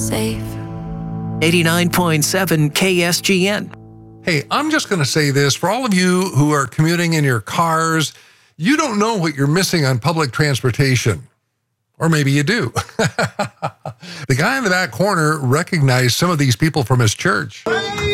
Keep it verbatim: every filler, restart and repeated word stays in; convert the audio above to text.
safe. eighty-nine point seven K S G N. Hey, I'm just going to say this. For all of you who are commuting in your cars, you don't know what you're missing on public transportation. Or maybe you do. The guy in the back corner recognized some of these people from his church.